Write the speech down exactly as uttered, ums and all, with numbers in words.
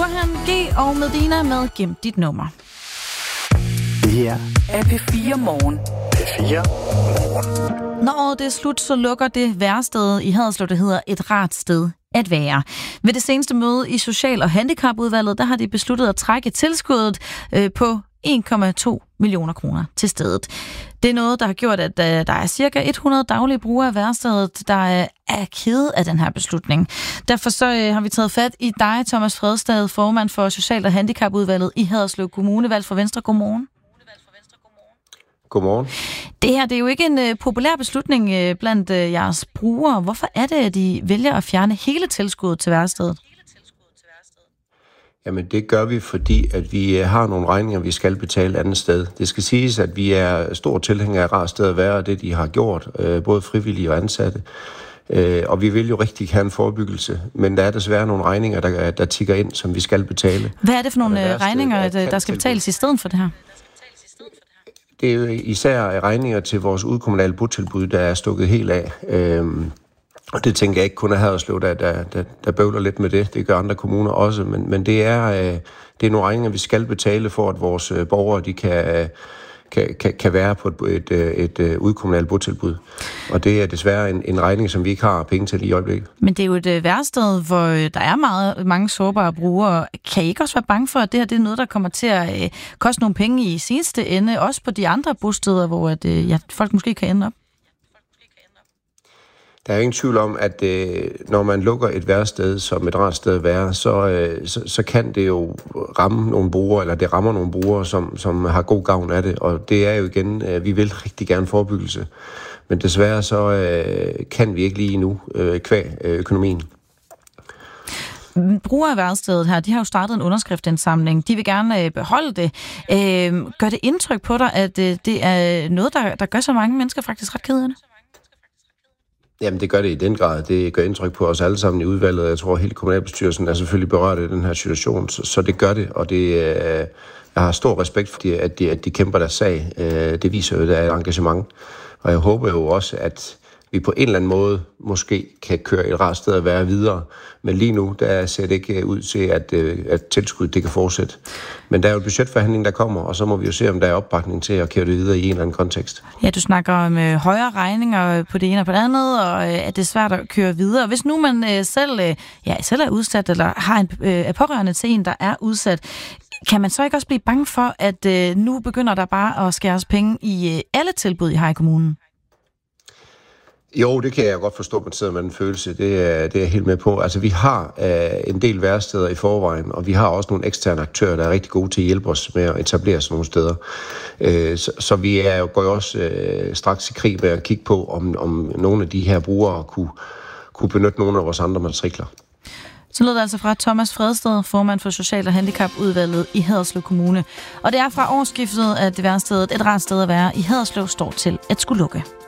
Burhan G og Medina med Gem dit nummer. Det her er P fire Morgen. P fire Morgen. Når året er slut, så lukker det værested i Haderslev, der hedder Et Rart Sted at Være. Ved det seneste møde i Social- og Handicapudvalget, der har de besluttet at trække tilskuddet øh, på en komma to millioner kroner til stedet. Det er noget, der har gjort, at øh, der er cirka hundrede daglige brugere af værestedet, der øh, er kede af den her beslutning. Derfor så øh, har vi taget fat i dig, Thomas Fredstad, formand for Social- og Handicapudvalget i Haderslev Kommune, valgt for Venstre. Godmorgen. Godmorgen. Det her det er jo ikke en øh, populær beslutning øh, blandt øh, jeres brugere. Hvorfor er det, at de vælger at fjerne hele tilskuddet til værestedet? Jamen det gør vi, fordi at vi har nogle regninger, vi skal betale et andet sted. Det skal siges, at vi er stor tilhængere af Rart Sted at Være, og det de har gjort, øh, både frivillige og ansatte. Øh, og vi vil jo rigtig have en forebyggelse, men der er desværre nogle regninger, der, der tikker ind, som vi skal betale. Hvad er det for nogle regninger, der skal betales i stedet for det her? Det er jo især regninger til vores udkommunale botilbud, der er stukket helt af. Øhm, og det tænker jeg ikke kun er Haderslev, der, der, der, der bøvler lidt med det. Det gør andre kommuner også. Men, men det, er, øh, det er nogle regninger, vi skal betale for, at vores øh, borgere de kan, kan, kan, kan være på et, et, et, et udkommunalt botilbud. Og det er desværre en, en regning, som vi ikke har penge til i øjeblikket. Men det er jo et værested, hvor der er meget, mange sårbare brugere. Kan I ikke også være bange for, at det her det er noget, der kommer til at øh, koste nogle penge i seneste ende, også på de andre bosteder, hvor at, øh, ja, folk måske kan ende op? Der er ingen tvivl om, at øh, når man lukker et værested som et rart sted at være, så, øh, så, så kan det jo ramme nogle brugere, eller det rammer nogle brugere, som, som har god gavn af det. Og det er jo igen, øh, vi vil rigtig gerne forebyggelse. Men desværre så øh, kan vi ikke lige nu øh, kvæg øh, økonomien. Brugere af værestedet her, de har jo startet en underskriftindsamling. De vil gerne øh, beholde det. Øh, gør det indtryk på dig, at øh, det er noget, der, der gør så mange mennesker faktisk ret kede af det? Jamen, det gør det i den grad. Det gør indtryk på os alle sammen i udvalget. Jeg tror, at hele kommunalbestyrelsen er selvfølgelig berørt af den her situation, så, så det gør det, og det, øh, jeg har stor respekt for, de, at, de, at de kæmper deres sag. Øh, det viser jo, at der er et engagement, og jeg håber jo også, at vi på en eller anden måde måske kan køre et rart sted at være videre. Men lige nu, der ser det ikke ud til, at, at tilskuddet det kan fortsætte. Men der er jo en budgetforhandling, der kommer, og så må vi jo se, om der er opbakning til at køre det videre i en eller anden kontekst. Ja, du snakker om øh, højere regninger på det ene og på det andet, og øh, at det er svært at køre videre. Hvis nu man øh, selv, øh, ja, selv er udsat, eller har en øh, er pårørende til en, der er udsat, kan man så ikke også blive bange for, at øh, nu begynder der bare at skæres penge i øh, alle tilbud, I har i kommunen? Jo, det kan jeg godt forstå, at man sidder med en følelse. Det er, det er jeg helt med på. Altså, vi har øh, en del væresteder i forvejen, og vi har også nogle eksterne aktører, der er rigtig gode til at hjælpe os med at etablere sådan nogle steder. Øh, så, så vi er, går jo også øh, straks i krig med at kigge på, om, om nogle af de her brugere kunne, kunne benytte nogle af vores andre matrikler. Så lød det altså fra Thomas Fredstad, formand for Social- og Handicapudvalget i Haderslev Kommune. Og det er fra årsskiftet, at det værestedet Et Rart Sted at Være i Haderslev står til at skulle lukke.